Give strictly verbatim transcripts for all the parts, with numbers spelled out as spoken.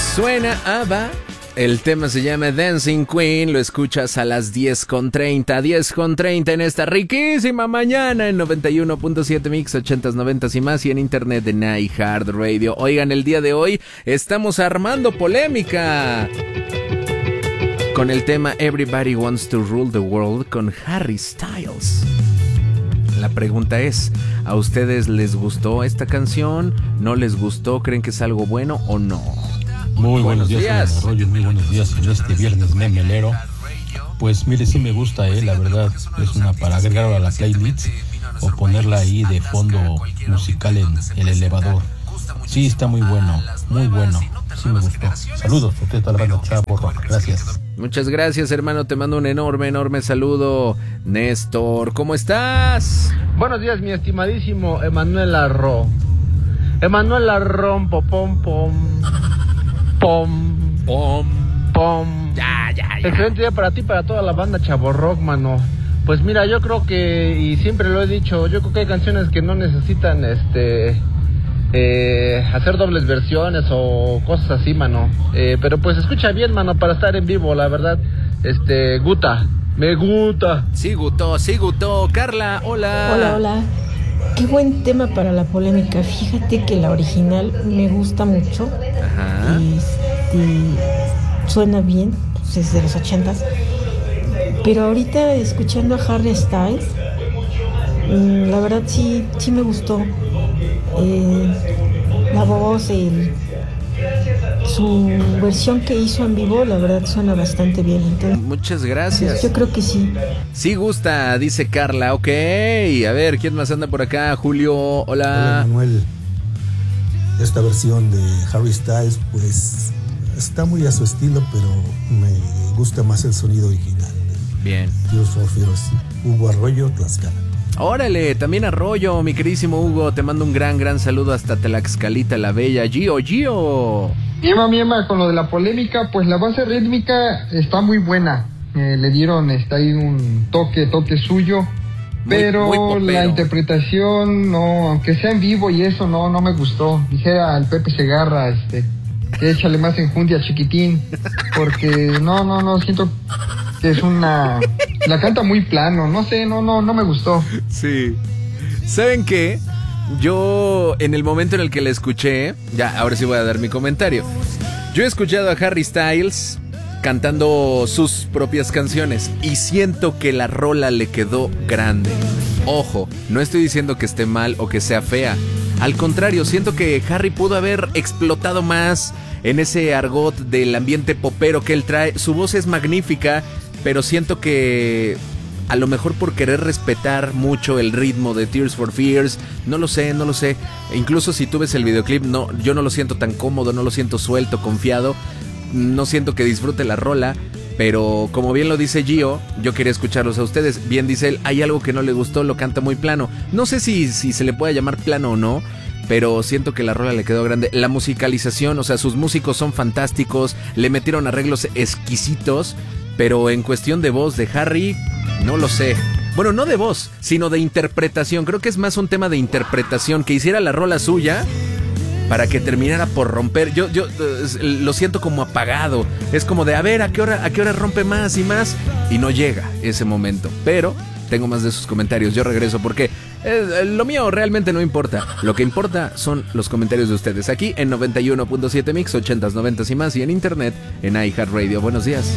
Suena ABBA. El tema se llama Dancing Queen, lo escuchas a las diez con treinta, diez con treinta en esta riquísima mañana en noventa y uno punto siete Mix, ochentas, noventas y más, y en internet de iHeartRadio. Oigan, el día de hoy estamos armando polémica con el tema Everybody Wants to Rule the World con Harry Styles. La pregunta es, ¿a ustedes les gustó esta canción? ¿No les gustó? ¿Creen que es algo bueno o no? Muy buenos días, días. Rollo, muy buenos días en este viernes memelero. Pues mire, sí me gusta, eh, la verdad, es una para agregar a la playlist o ponerla ahí de fondo musical en el elevador. Sí, está muy bueno, muy bueno, sí me gustó. Saludos, usted toda la banda Chavo Rock, gracias. Muchas gracias, hermano, te mando un enorme, enorme saludo. Néstor, ¿cómo estás? Buenos días, mi estimadísimo Emanuel Arro. Emanuel Arrón, popom, pom. Pom, pom, pom. Ya, ya, ya. Excelente día para ti, para toda la banda Chavo Rock, mano. Pues mira, yo creo que, y siempre lo he dicho, yo creo que hay canciones que no necesitan, este, eh, hacer dobles versiones o cosas así, mano. Eh, pero pues escucha bien, mano, para estar en vivo, la verdad. Este, Guta, me gusta. Sí, gustó, sí, gustó. Carla, hola. Hola, hola. Qué buen tema para la polémica. Fíjate que la original me gusta mucho. Ajá. Este, suena bien, pues es de los ochentas. Pero ahorita escuchando a Harry Styles, la verdad sí, sí me gustó. Eh, la voz, el, su versión que hizo en vivo, la verdad suena bastante bien. Entonces, muchas gracias. Yo creo que sí. Sí gusta, dice Carla. Ok, a ver, ¿quién más anda por acá? Julio, hola. Hola, Manuel. Esta versión de Harry Styles, pues, está muy a su estilo, pero me gusta más el sonido original. Bien. Tears for Fears. Hugo Arroyo, Tlaxcala. Órale, también Arroyo, mi queridísimo Hugo, te mando un gran, gran saludo hasta Tlaxcalita la Bella. Gio, Gio. Miema, miema, con lo de la polémica, pues la base rítmica está muy buena. Eh, le dieron está ahí un toque, toque suyo, muy, pero muy la interpretación, no, aunque sea en vivo y eso, no, no me gustó. Dijera al Pepe Segarra, este, que échale más enjundia, chiquitín, porque no, no, no, siento que es una... La canta muy plano, no sé, no, no, no me gustó. Sí. ¿Saben qué? Yo, en el momento en el que la escuché, ya, ahora sí voy a dar mi comentario. Yo he escuchado a Harry Styles cantando sus propias canciones y siento que la rola le quedó grande. Ojo, no estoy diciendo que esté mal o que sea fea. Al contrario, siento que Harry pudo haber explotado más en ese argot del ambiente popero que él trae. Su voz es magnífica, pero siento que a lo mejor por querer respetar mucho el ritmo de Tears for Fears, no lo sé, no lo sé. Incluso si tú ves el videoclip, no, yo no lo siento tan cómodo, no lo siento suelto, confiado. No siento que disfrute la rola, pero como bien lo dice Gio, yo quería escucharlos a ustedes. Bien dice él, hay algo que no le gustó, lo canta muy plano. No sé si, si se le puede llamar plano o no, pero siento que la rola le quedó grande. La musicalización, o sea, sus músicos son fantásticos, le metieron arreglos exquisitos, pero en cuestión de voz de Harry, no lo sé. Bueno, no de voz, sino de interpretación. Creo que es más un tema de interpretación, que hiciera la rola suya para que terminara por romper. Yo, yo uh, lo siento como apagado. Es como de, a ver, ¿a qué hora, a qué hora rompe más y más? Y no llega ese momento. Pero tengo más de sus comentarios. Yo regreso porque eh, lo mío realmente no importa. Lo que importa son los comentarios de ustedes. Aquí en noventa y uno punto siete Mix, ochentas, noventas y más. Y en internet en iHeartRadio. Buenos días.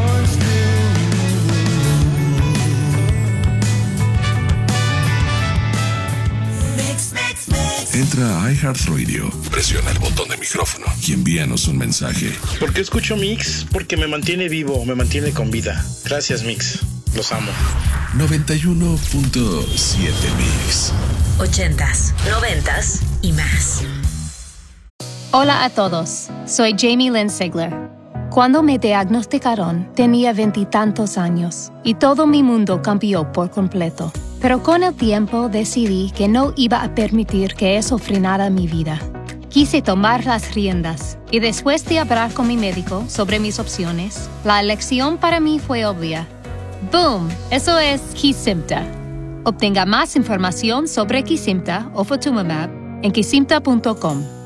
Entra a iHeartRadio, presiona el botón de micrófono y envíanos un mensaje. ¿Por qué escucho Mix? Porque me mantiene vivo, me mantiene con vida. Gracias, Mix. Los amo. noventa y uno punto siete Mix. Ochentas, noventas y más. Hola a todos, soy Jamie Lynn Sigler. Cuando me diagnosticaron, tenía veintitantos años y todo mi mundo cambió por completo. Pero con el tiempo decidí que no iba a permitir que eso frenara mi vida. Quise tomar las riendas y después de hablar con mi médico sobre mis opciones, la elección para mí fue obvia. ¡Boom! Eso es Kesimpta. Obtenga más información sobre Kesimpta o Ofatumumab en kesimpta punto com.